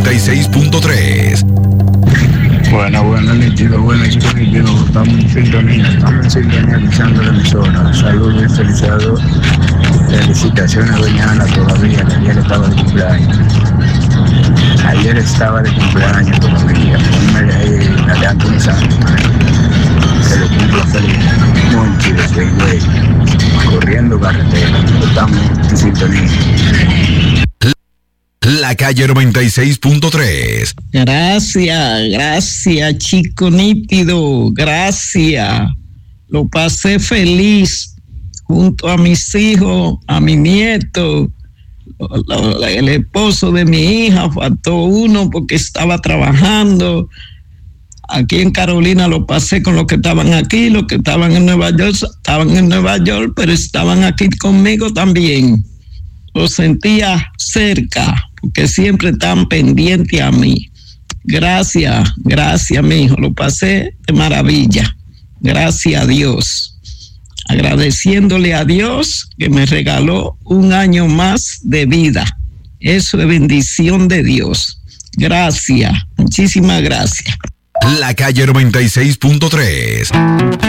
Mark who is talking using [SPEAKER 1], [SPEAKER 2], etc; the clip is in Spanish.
[SPEAKER 1] 96.3.
[SPEAKER 2] Bueno, nítido, chicos, nítido. Estamos en sintonía escuchando la emisora. Saludos y felicitaciones a doña Ana todavía, que ayer estaba de cumpleaños. Todavía. Póngale ahí la de Anthony Santos. Que lo cumpla feliz. Monchi de Segway. Corriendo carretera. Estamos en sintonía.
[SPEAKER 1] La calle 96.3.
[SPEAKER 3] Gracias, chico nítido, gracias. Lo pasé feliz junto a mis hijos, a mi nieto, el esposo de mi hija. Faltó uno porque estaba trabajando. Aquí en Carolina lo pasé con los que estaban aquí, los que estaban en Nueva York, pero estaban aquí conmigo también. Lo sentía cerca, porque siempre están pendientes a mí. Gracias, mi hijo, lo pasé de maravilla. Gracias a Dios. Agradeciéndole a Dios que me regaló un año más de vida. Eso es bendición de Dios. Gracias, muchísimas gracias.
[SPEAKER 1] La calle 96.3.